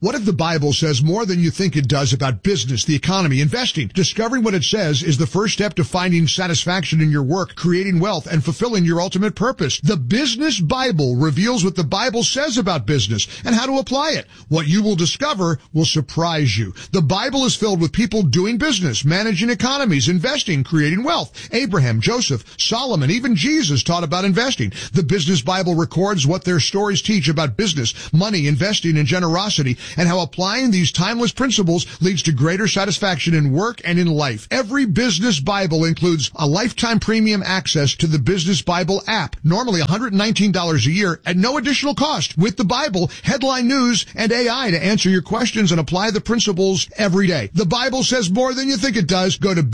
What if the Bible says more than you think it does about business, the economy, investing? Discovering what it says is the first step to finding satisfaction in your work, creating wealth, and fulfilling your ultimate purpose. The Business Bible reveals what the Bible says about business and how to apply it. What you will discover will surprise you. The Bible is filled with people doing business, managing economies, investing, creating wealth. Abraham, Joseph, Solomon, even Jesus taught about investing. The Business Bible records what their stories teach about business, money, investing, and generosity, and how applying these timeless principles leads to greater satisfaction in work and in life. Every Business Bible includes a lifetime premium access to the Business Bible app, normally $119 a year at no additional cost. With the Bible, headline news, and AI to answer your questions and apply the principles every day. The Bible says more than you think it does. Go to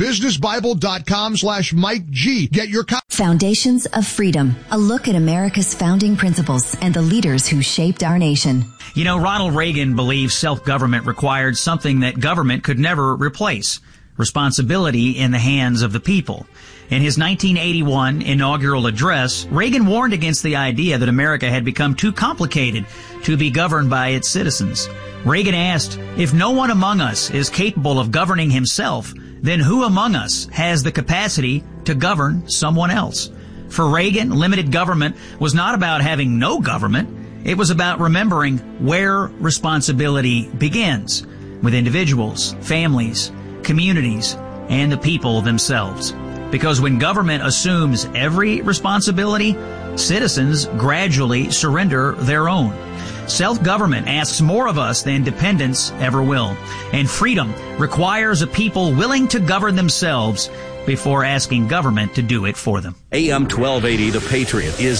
businessbible.com/Mike G. Get your copy. Foundations of Freedom, a look at America's founding principles and the leaders who shaped our nation. You know, Ronald Reagan believed self-government required something that government could never replace: responsibility in the hands of the people. In his 1981 inaugural address, Reagan warned against the idea that America had become too complicated to be governed by its citizens. Reagan asked, if no one among us is capable of governing himself, then who among us has the capacity to govern someone else? For Reagan, limited government was not about having no government. It was about remembering where responsibility begins, with individuals, families, communities, and the people themselves. Because when government assumes every responsibility, citizens gradually surrender their own. Self-government asks more of us than dependence ever will. And freedom requires a people willing to govern themselves before asking government to do it for them. AM 1280, The Patriot, is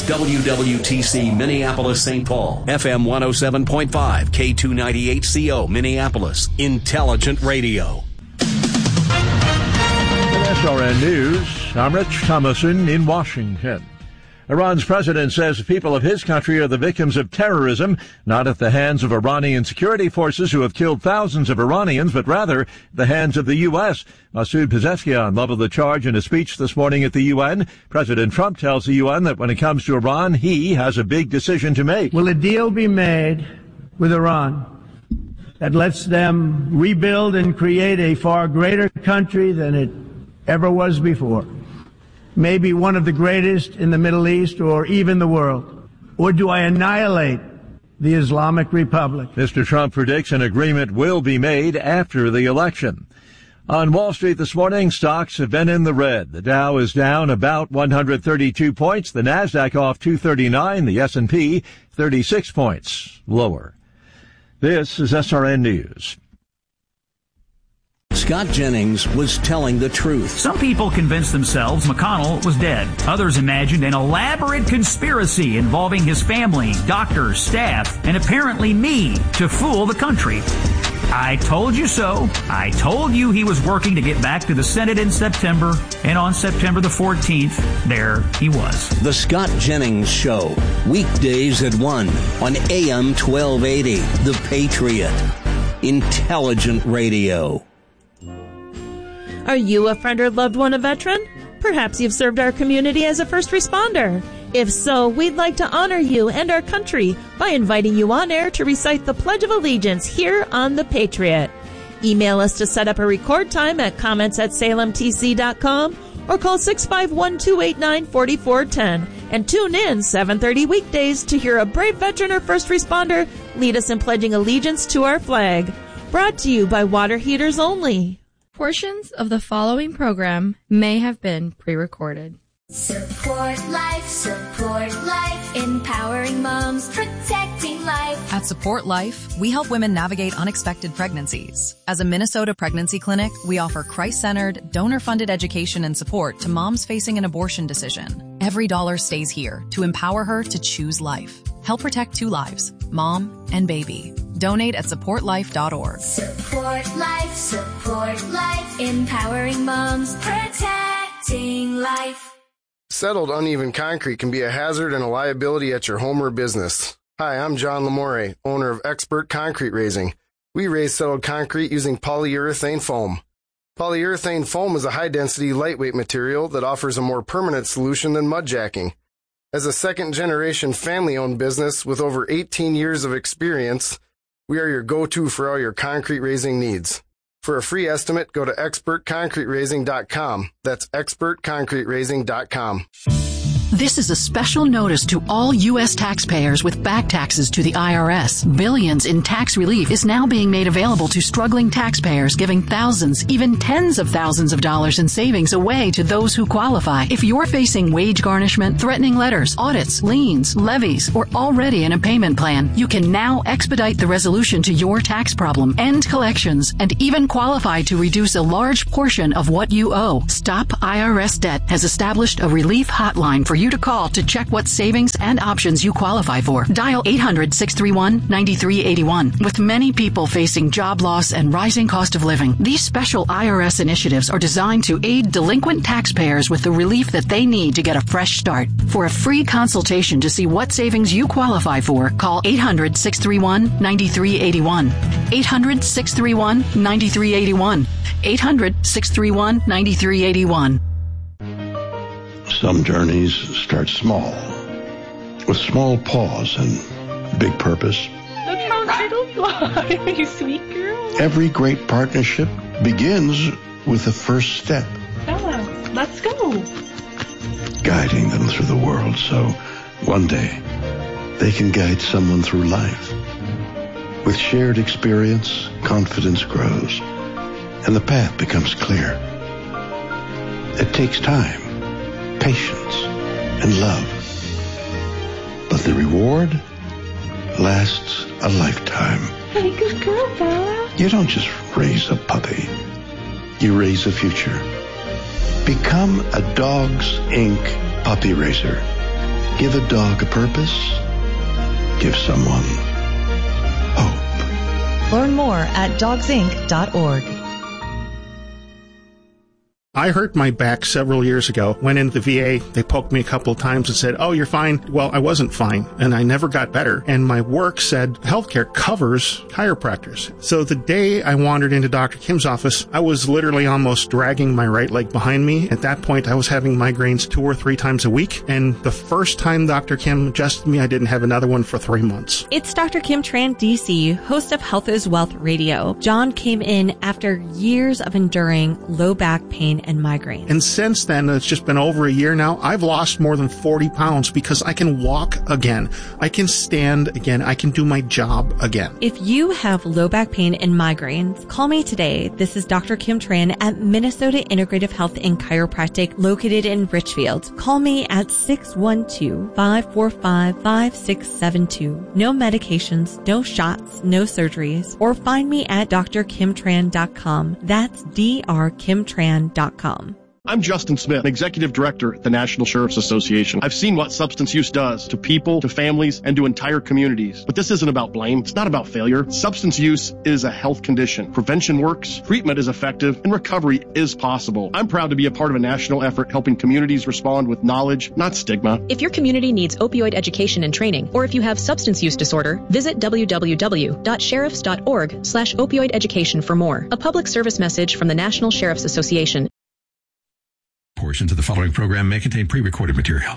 WWTC Minneapolis, St. Paul. FM 107.5, K298CO, Minneapolis. Intelligent Radio. SRN News, I'm Rich Thomason in Washington. Iran's president says people of his country are the victims of terrorism, not at the hands of Iranian security forces who have killed thousands of Iranians, but rather the hands of the U.S. Masoud Pezeshkian leveled the charge in a speech this morning at the UN. President Trump tells the UN that when it comes to Iran, he has a big decision to make. Will a deal be made with Iran that lets them rebuild and create a far greater country than it ever was before? Maybe one of the greatest in the Middle East or even the world? Or do I annihilate the Islamic Republic? Mr. Trump predicts an agreement will be made after the election. On Wall Street this morning, stocks have been in the red. The Dow is down about 132 points. The Nasdaq off 239. The S&P 36 points lower. This is SRN News. Scott Jennings was telling the truth. Some people convinced themselves McConnell was dead. Others imagined an elaborate conspiracy involving his family, doctors, staff, and apparently me to fool the country. I told you so. I told you he was working to get back to the Senate in September, and on September the 14th, there he was. The Scott Jennings Show, weekdays at 1 on AM 1280, The Patriot. Intelligent Radio. Are you a friend or loved one a veteran? Perhaps you've served our community as a first responder. If so, we'd like to honor you and our country by inviting you on air to recite the Pledge of Allegiance here on The Patriot. Email us to set up a record time at comments@salemtc.com or call 651-289-4410 and tune in 7:30 weekdays to hear a brave veteran or first responder lead us in pledging allegiance to our flag. Brought to you by Water Heaters Only. Portions of the following program may have been pre-recorded. Support life, empowering moms, protecting life. At Support Life, we help women navigate unexpected pregnancies. As a Minnesota pregnancy clinic, we offer Christ-centered, donor-funded education and support to moms facing an abortion decision. Every dollar stays here to empower her to choose life. Help protect 2 lives, mom and baby. Donate at supportlife.org. Support life, empowering moms, protecting life. Settled uneven concrete can be a hazard and a liability at your home or business. Hi, I'm John Lamore, owner of Expert Concrete Raising. We raise settled concrete using polyurethane foam. Polyurethane foam is a high-density, lightweight material that offers a more permanent solution than mudjacking. As a second-generation family-owned business with over 18 years of experience, We are your go-to for all your concrete raising needs. For a free estimate, go to expertconcreteraising.com. That's expertconcreteraising.com. This is a special notice to all U.S. taxpayers with back taxes to the IRS. Billions in tax relief is now being made available to struggling taxpayers, giving thousands, even tens of thousands of dollars in savings away to those who qualify. If you're facing wage garnishment, threatening letters, audits, liens, levies, or already in a payment plan, you can now expedite the resolution to your tax problem, end collections, and even qualify to reduce a large portion of what you owe. Stop IRS Debt has established a relief hotline for you to call to check what savings and options you qualify for. Dial 800-631-9381. With many people facing job loss and rising cost of living, these special IRS initiatives are designed to aid delinquent taxpayers with the relief that they need to get a fresh start. For a free consultation to see what savings you qualify for, call 800-631-9381. 800-631-9381. 800-631-9381. Some journeys start small, with small pause and big purpose. Look how turtles fly, you sweet girl. Every great partnership begins with the first step. Bella, let's go. Guiding them through the world so one day they can guide someone through life. With shared experience, confidence grows, and the path becomes clear. It takes time, patience, and love. But the reward lasts a lifetime. Hey, good girl, Bella. You don't just raise a puppy. You raise a future. Become a Dogs Inc. puppy raiser. Give a dog a purpose. Give someone hope. Learn more at dogsinc.org. I hurt my back several years ago. Went into the VA. They poked me a couple of times and said, "Oh, you're fine." Well, I wasn't fine, and I never got better. And my work said healthcare covers chiropractors. So the day I wandered into Dr. Kim's office, I was literally almost dragging my right leg behind me. At that point, I was having migraines 2 or 3 times a week. And the first time Dr. Kim adjusted me, I didn't have another one for 3 months. It's Dr. Kim Tran, DC, host of Health is Wealth Radio. John came in after years of enduring low back pain and migraines. And since then, it's just been over a year now, I've lost more than 40 pounds because I can walk again. I can stand again. I can do my job again. If you have low back pain and migraines, call me today. This is Dr. Kim Tran at Minnesota Integrative Health and Chiropractic located in Richfield. Call me at 612-545-5672. No medications, no shots, no surgeries. Or find me at drkimtran.com. That's drkimtran.com. I'm Justin Smith, Executive Director at the National Sheriff's Association. I've seen what substance use does to people, to families, and to entire communities. But this isn't about blame. It's not about failure. Substance use is a health condition. Prevention works, treatment is effective, and recovery is possible. I'm proud to be a part of a national effort helping communities respond with knowledge, not stigma. If your community needs opioid education and training, or if you have substance use disorder, visit www.sheriffs.org/opioid education for more. A public service message from the National Sheriff's Association. Portions of the following program may contain pre-recorded material.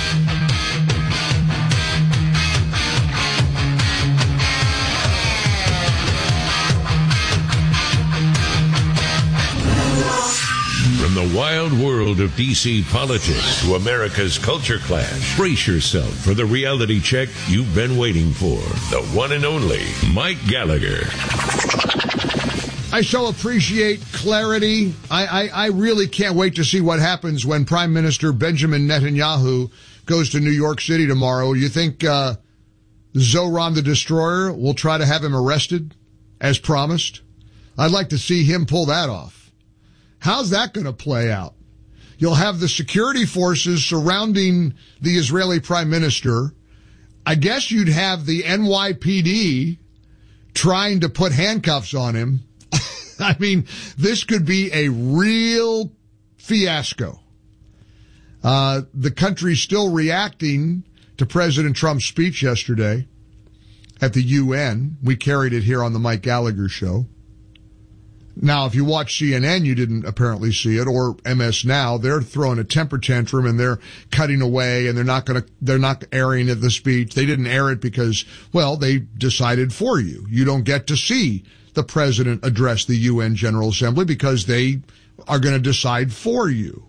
From the wild world of D.C. politics to America's culture clash, brace yourself for the reality check you've been waiting for. The one and only Mike Gallagher. I so appreciate clarity. I really can't wait to see what happens when Prime Minister Benjamin Netanyahu goes to New York City tomorrow. You think Zoran the Destroyer will try to have him arrested as promised? I'd like to see him pull that off. How's that going to play out? You'll have the security forces surrounding the Israeli Prime Minister. I guess you'd have the NYPD trying to put handcuffs on him. I mean, this could be a real fiasco. The country's still reacting to President Trump's speech yesterday at the UN. We carried it here on the Mike Gallagher Show. Now, if you watch CNN, you didn't apparently see it, or MS Now. They're throwing a temper tantrum and they're cutting away, and they're not airing the speech. They didn't air it because, well, they decided for you. You don't get to see the president address the UN General Assembly because they are going to decide for you.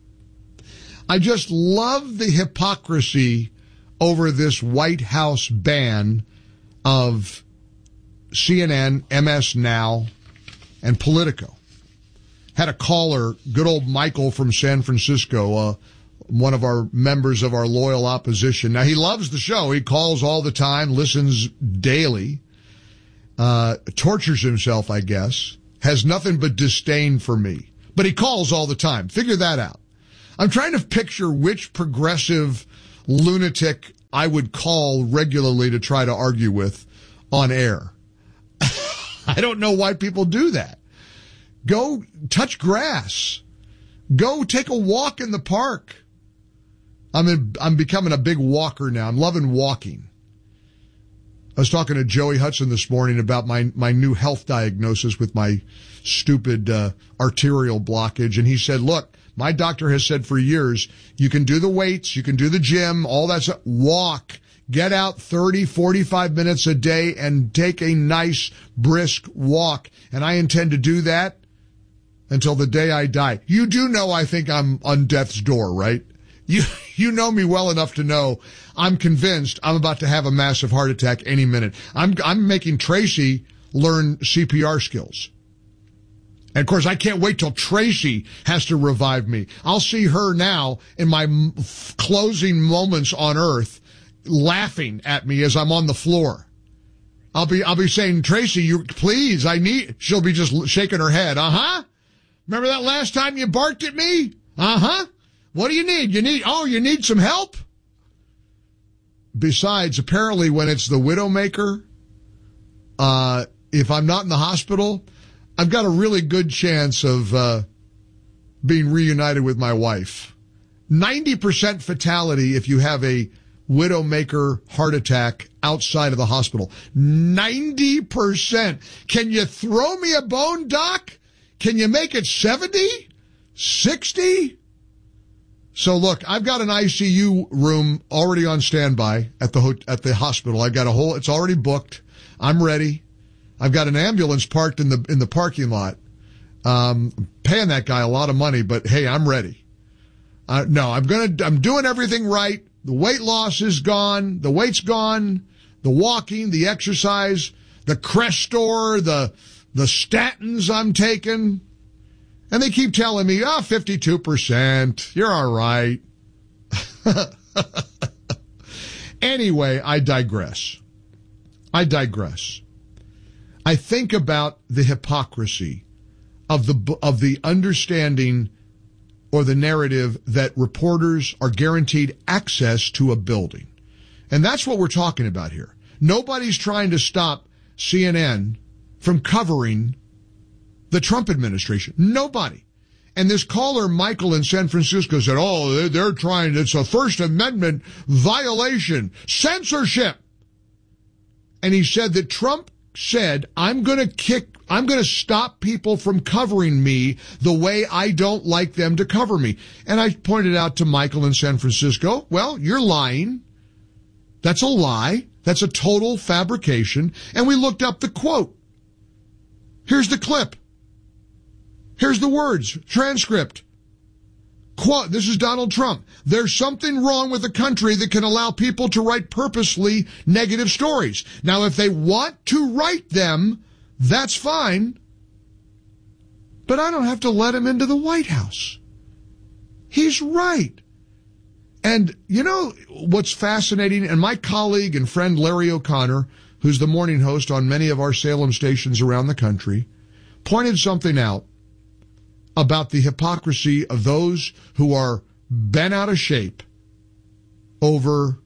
I just love the hypocrisy over this White House ban of CNN, MS Now, and Politico. Had a caller, good old Michael from San Francisco, one of our members of our loyal opposition. Now, he loves the show. He calls all the time, listens daily, tortures himself, I guess, has nothing but disdain for me. But he calls all the time. Figure that out. I'm trying to picture which progressive lunatic I would call regularly to try to argue with on air. I don't know why people do that. Go touch grass. Go take a walk in the park. I'm becoming a big walker now. I'm loving walking. I was talking to Joey Hudson this morning about my new health diagnosis with my stupid arterial blockage, and he said, look, my doctor has said for years, you can do the weights, you can do the gym, all that stuff, walk. Get out 30, 45 minutes a day and take a nice, brisk walk. And I intend to do that until the day I die. You do know I think I'm on death's door, right? You know me well enough to know I'm convinced I'm about to have a massive heart attack any minute. I'm making Tracy learn CPR skills. And of course, I can't wait till Tracy has to revive me. I'll see her now in my closing moments on Earth, laughing at me as I'm on the floor. I'll be saying, Tracy, please, she'll be just shaking her head. Remember that last time you barked at me? What do you need? You need some help? Besides, apparently when it's the Widowmaker, if I'm not in the hospital, I've got a really good chance of, being reunited with my wife. 90% fatality if you have a Widowmaker heart attack outside of the hospital. 90%. Can you throw me a bone, Doc? Can you make it 70? 60? So look, I've got an ICU room already on standby at the hospital. I've got it's already booked. I'm ready. I've got an ambulance parked in the parking lot. Paying that guy a lot of money, but hey, I'm ready. No, I'm doing everything right. The weight loss is gone. The weight's gone. The walking, the exercise, the Crestor, the statins I'm taking. And they keep telling me, 52%. You're all right. Anyway, I digress. I think about the hypocrisy of the understanding or the narrative that reporters are guaranteed access to a building. And that's what we're talking about here. Nobody's trying to stop CNN from covering the Trump administration. Nobody. And this caller, Michael in San Francisco, said, they're trying, it's a First Amendment violation, censorship. And he said that Trump said, I'm going to stop people from covering me the way I don't like them to cover me. And I pointed out to Michael in San Francisco, well, you're lying. That's a lie. That's a total fabrication. And we looked up the quote. Here's the clip. Here's the words, transcript. Quote, this is Donald Trump. There's something wrong with a country that can allow people to write purposely negative stories. Now, if they want to write them, that's fine. But I don't have to let him into the White House. He's right. And you know what's fascinating? And my colleague and friend Larry O'Connor, who's the morning host on many of our Salem stations around the country, pointed something out about the hypocrisy of those who are bent out of shape over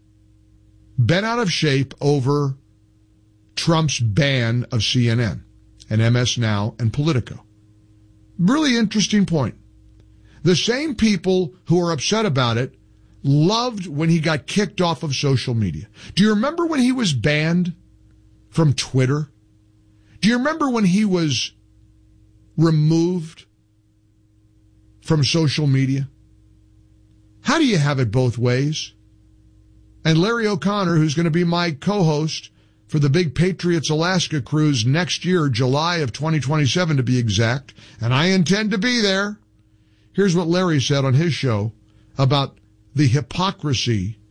Trump's ban of CNN and MS Now and Politico. Really interesting point. The same people who are upset about it loved when he got kicked off of social media. Do you remember when he was banned from Twitter? Do you remember when he was removed from social media? How do you have it both ways? And Larry O'Connor, who's going to be my co-host for the Big Patriots Alaska cruise next year, July of 2027 to be exact, and I intend to be there. Here's what Larry said on his show about the hypocrisy,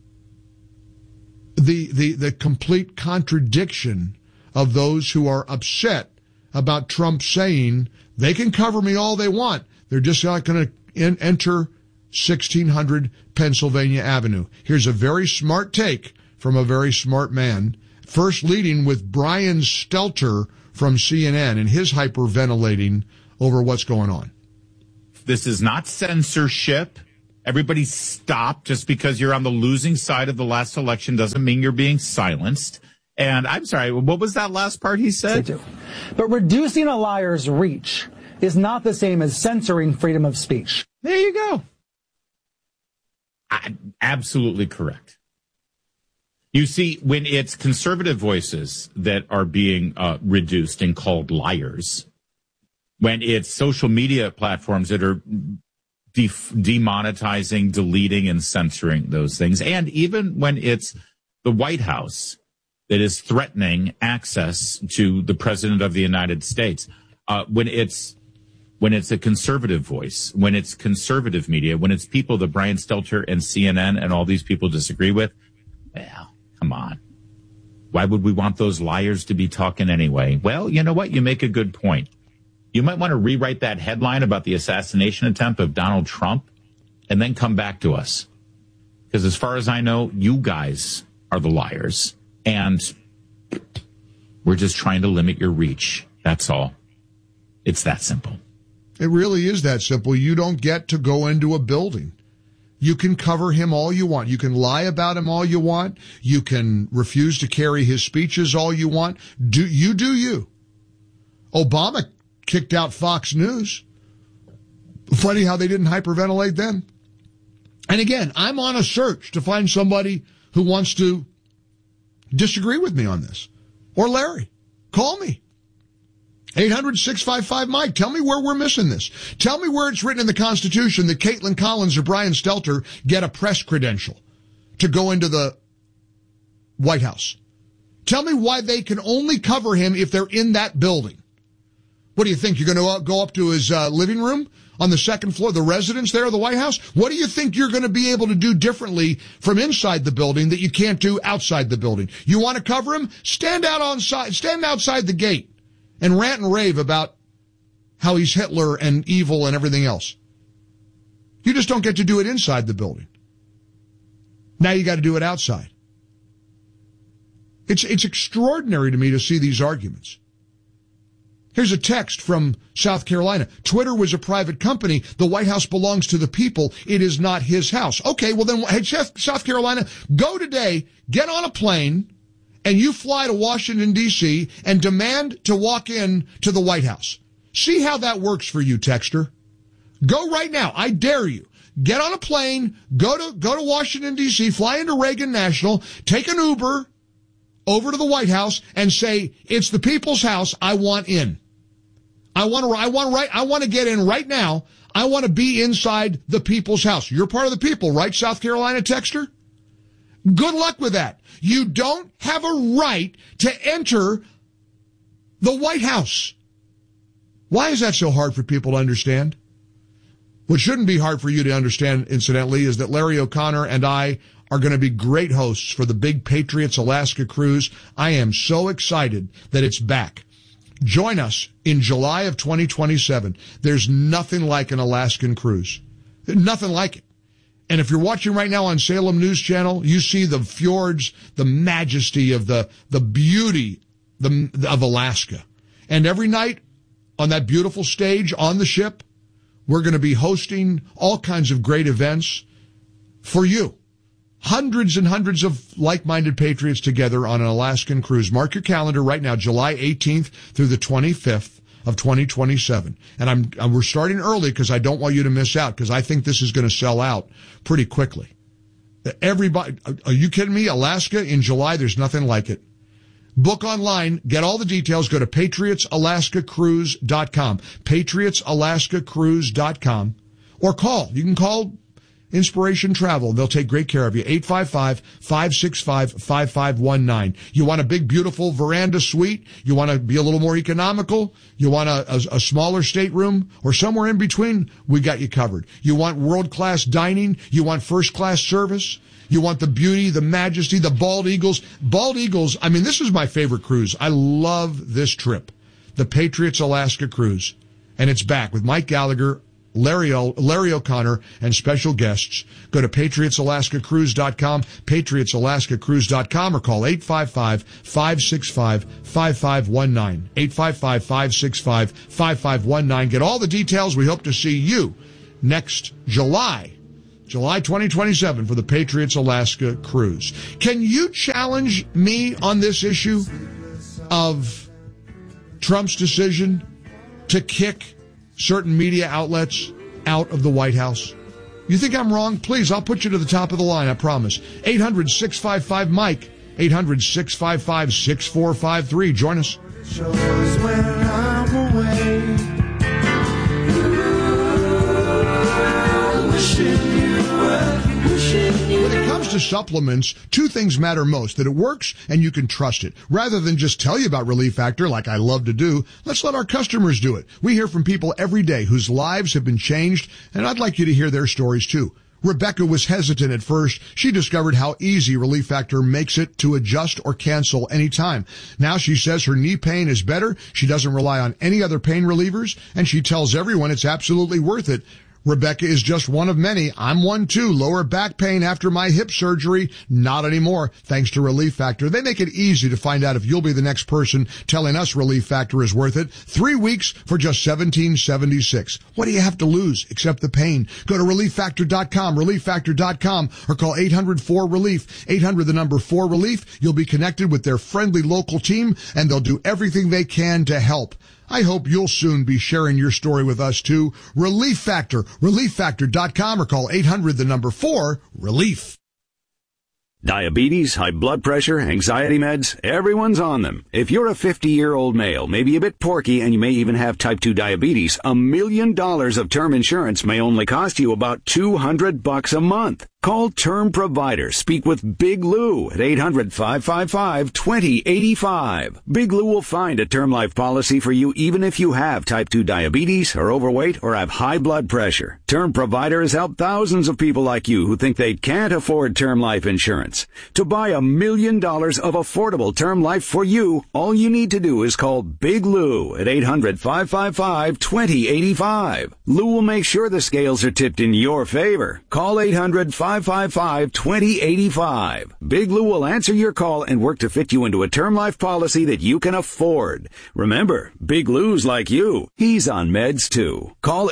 the complete contradiction of those who are upset about Trump saying they can cover me all they want. They're just not going to enter 1600 Pennsylvania Avenue. Here's a very smart take from a very smart man, first leading with Brian Stelter from CNN and his hyperventilating over what's going on. This is not censorship. Everybody stop. Just because you're on the losing side of the last election doesn't mean you're being silenced. And I'm sorry, what was that last part he said? But reducing a liar's reach is not the same as censoring freedom of speech. There you go. Absolutely correct. You see, when it's conservative voices that are being reduced and called liars, when it's social media platforms that are demonetizing, deleting, and censoring those things, and even when it's the White House that is threatening access to the President of the United States, when it's a conservative voice, when it's conservative media, when it's people that Brian Stelter and CNN and all these people disagree with, well, come on. Why would we want those liars to be talking anyway? Well, you know what? You make a good point. You might want to rewrite that headline about the assassination attempt of Donald Trump and then come back to us. Because as far as I know, you guys are the liars. And we're just trying to limit your reach. That's all. It's that simple. It really is that simple. You don't get to go into a building. You can cover him all you want. You can lie about him all you want. You can refuse to carry his speeches all you want. Do you. Obama kicked out Fox News. Funny how they didn't hyperventilate then. And again, I'm on a search to find somebody who wants to disagree with me on this. Or Larry. Call me. 800-655-MIKE. Tell me where we're missing this. Tell me where it's written in the Constitution that Caitlin Collins or Brian Stelter get a press credential to go into the White House. Tell me why they can only cover him if they're in that building. What do you think? You're going to go up to his living room on the second floor, the residence there of the White House? What do you think you're going to be able to do differently from inside the building that you can't do outside the building? You want to cover him? Stand outside the gate and rant and rave about how he's Hitler and evil and everything else. You just don't get to do it inside the building. Now you got to do it outside. It's extraordinary to me to see these arguments. Here's a text from South Carolina. Twitter was a private company. The White House belongs to the people. It is not his house. Okay, well then, hey, South Carolina, go today, get on a plane, and you fly to Washington, D.C., and demand to walk in to the White House. See how that works for you, texter. Go right now. I dare you. Get on a plane, go to Washington, D.C., fly into Reagan National, take an Uber over to the White House, and say, it's the people's house. I want in. I want to get in right now. I want to be inside the people's house. You're part of the people, right, South Carolina texter? Good luck with that. You don't have a right to enter the White House. Why is that so hard for people to understand? What shouldn't be hard for you to understand, incidentally, is that Larry O'Connor and I are going to be great hosts for the Big Patriots Alaska cruise. I am so excited that it's back. Join us in July of 2027. There's nothing like an Alaskan cruise. Nothing like it. And if you're watching right now on Salem News Channel, you see the fjords, the majesty of the beauty of Alaska. And every night on that beautiful stage on the ship, we're going to be hosting all kinds of great events for you. Hundreds and hundreds of like-minded patriots together on an Alaskan cruise. Mark your calendar right now, July 18th through the 25th of 2027. And we're starting early because I don't want you to miss out, because I think this is going to sell out pretty quickly. Everybody, are you kidding me? Alaska in July, there's nothing like it. Book online. Get all the details. Go to PatriotsAlaskaCruise.com. PatriotsAlaskaCruise.com. Or call. You can call Inspiration Travel. They'll take great care of you. 855-565-5519. You want a big, beautiful veranda suite? You want to be a little more economical? You want a smaller stateroom or somewhere in between? We got you covered. You want world-class dining? You want first-class service? You want the beauty, the majesty, the bald eagles? Bald eagles, I mean, this is my favorite cruise. I love this trip. The Patriots Alaska Cruise. And it's back with Mike Gallagher, Larry O'Connor, and special guests. Go to PatriotsAlaskaCruise.com, PatriotsAlaskaCruise.com, or call 855-565-5519. 855-565-5519. Get all the details. We hope to see you next July 2027 for the Patriots Alaska Cruise. Can you challenge me on this issue of Trump's decision to kick certain media outlets out of the White House? You think I'm wrong? Please, I'll put you to the top of the line, I promise. 800-655-MIKE, 800-655-6453. Join us. When I'm away, when it comes to supplements, two things matter most: that it works and you can trust it. Rather than just tell you about Relief Factor like I love to do, let's let our customers do it. We hear from people every day whose lives have been changed, and I'd like you to hear their stories too. Rebecca was hesitant at first. She discovered how easy Relief Factor makes it to adjust or cancel anytime. Now she says her knee pain is better. She doesn't rely on any other pain relievers, and she tells everyone it's absolutely worth it. Rebecca is just one of many. I'm one too. Lower back pain after my hip surgery. Not anymore, thanks to Relief Factor. They make it easy to find out if you'll be the next person telling us Relief Factor is worth it. 3 weeks for just $17.76. What do you have to lose except the pain? Go to ReliefFactor.com, ReliefFactor.com, or call 800-4RELIEF, 800-4RELIEF. You'll be connected with their friendly local team, and they'll do everything they can to help. I hope you'll soon be sharing your story with us too. Relief Factor, ReliefFactor.com, or call 800-4RELIEF. Diabetes, high blood pressure, anxiety meds, everyone's on them. If you're a 50-year-old male, maybe a bit porky, and you may even have type 2 diabetes, $1 million of term insurance may only cost you about $200 a month. Call Term Provider. Speak with Big Lou at 800-555-2085. Big Lou will find a term life policy for you even if you have type 2 diabetes, are overweight, or have high blood pressure. Term Provider has helped thousands of people like you who think they can't afford term life insurance. To buy $1 million of affordable term life for you, all you need to do is call Big Lou at 800-555-2085. Lou will make sure the scales are tipped in your favor. Call 800-555-2085. Big Lou will answer your call and work to fit you into a term life policy that you can afford. Remember, Big Lou's like you. He's on meds too. Call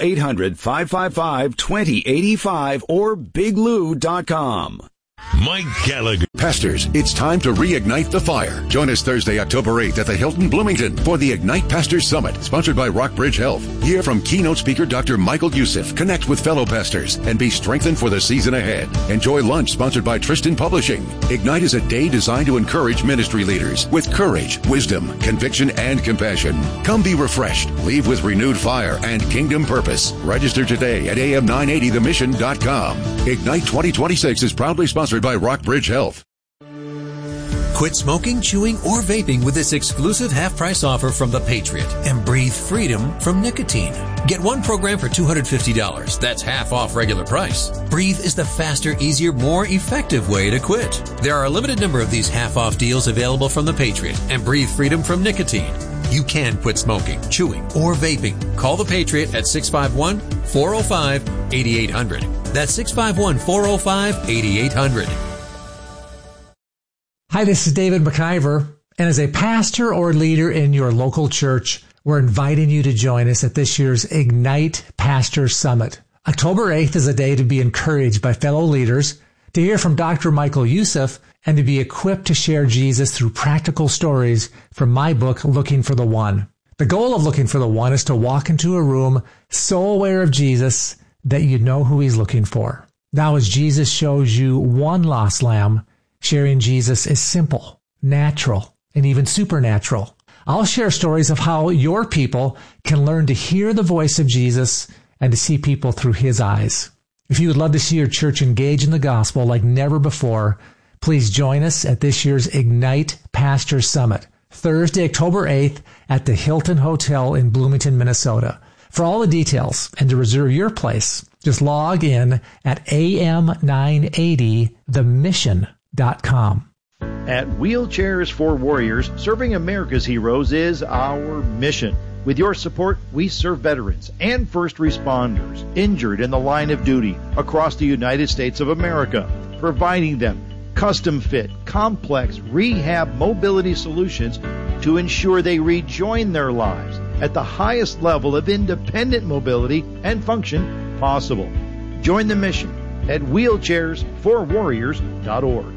800-555-2085 or biglou.com. Mike Gallagher. Pastors, it's time to reignite the fire. Join us Thursday, October 8th at the Hilton Bloomington for the Ignite Pastors Summit, sponsored by Rockbridge Health. Hear from keynote speaker Dr. Michael Youssef, connect with fellow pastors, and be strengthened for the season ahead. Enjoy lunch sponsored by Tristan Publishing. Ignite is a day designed to encourage ministry leaders with courage, wisdom, conviction, and compassion. Come be refreshed, leave with renewed fire and kingdom purpose. Register today at am980themission.com. Ignite 2026 is proudly sponsored by Rockbridge Health. Quit smoking, chewing, or vaping with this exclusive half-price offer from The Patriot and breathe freedom from nicotine. Get one program for $250. That's half off regular price. Breathe is the faster, easier, more effective way to quit. There are a limited number of these half-off deals available from The Patriot and breathe freedom from nicotine. You can quit smoking, chewing, or vaping. Call The Patriot at 651-405-8800. That's 651-405-8800. Hi, this is David McIver, and as a pastor or leader in your local church, we're inviting you to join us at this year's Ignite Pastor Summit. October 8th is a day to be encouraged by fellow leaders, to hear from Dr. Michael Youssef, and to be equipped to share Jesus through practical stories from my book, Looking for the One. The goal of Looking for the One is to walk into a room so aware of Jesus that you know who he's looking for. Now, as Jesus shows you one lost lamb, sharing Jesus is simple, natural, and even supernatural. I'll share stories of how your people can learn to hear the voice of Jesus and to see people through his eyes. If you would love to see your church engage in the gospel like never before, please join us at this year's Ignite Pastor Summit, Thursday, October 8th at the Hilton Hotel in Bloomington, Minnesota. For all the details and to reserve your place, just log in at am980themission.com. At Wheelchairs for Warriors, serving America's heroes is our mission. With your support, we serve veterans and first responders injured in the line of duty across the United States of America, providing them custom-fit, complex rehab mobility solutions to ensure they rejoin their lives at the highest level of independent mobility and function possible. Join the mission at wheelchairsforwarriors.org.